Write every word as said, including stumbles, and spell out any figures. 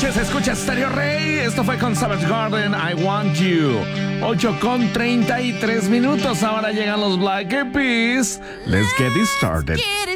noches, escucha Stereo Rey. Esto fue con Savage Garden, I Want You. ocho con treinta y tres minutos. Ahora llegan los Black Eyed Peas. Let's get it started.